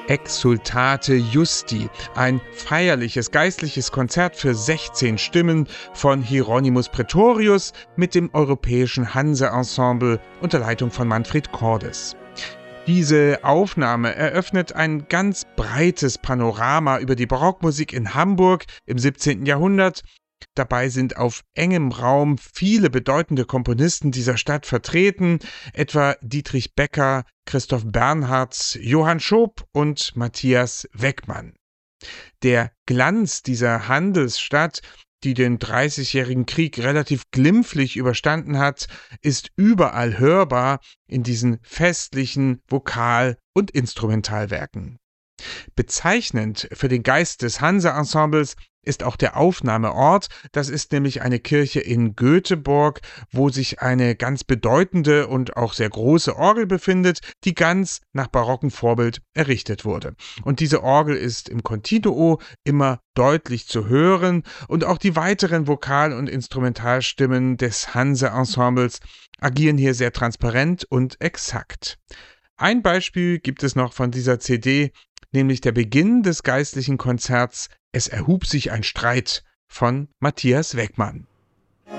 Exsultate Justi, ein feierliches geistliches Konzert für 16 Stimmen von Hieronymus Praetorius mit dem Europäischen Hanse-Ensemble unter Leitung von Manfred Cordes. Diese Aufnahme eröffnet ein ganz breites Panorama über die Barockmusik in Hamburg im 17. Jahrhundert. Dabei sind auf engem Raum viele bedeutende Komponisten dieser Stadt vertreten, etwa Dietrich Becker, Christoph Bernhardt, Johann Schoop und Matthias Weckmann. Der Glanz dieser Handelsstadt, die den Dreißigjährigen Krieg relativ glimpflich überstanden hat, ist überall hörbar in diesen festlichen Vokal- und Instrumentalwerken. Bezeichnend für den Geist des Hanse-Ensembles ist auch der Aufnahmeort. Das ist nämlich eine Kirche in Göteborg, wo sich eine ganz bedeutende und auch sehr große Orgel befindet, die ganz nach barockem Vorbild errichtet wurde. Und diese Orgel ist im Continuo immer deutlich zu hören und auch die weiteren Vokal- und Instrumentalstimmen des Hanse-Ensembles agieren hier sehr transparent und exakt. Ein Beispiel gibt es noch von dieser CD, nämlich der Beginn des geistlichen Konzerts »Es erhub sich ein Streit« von Matthias Weckmann.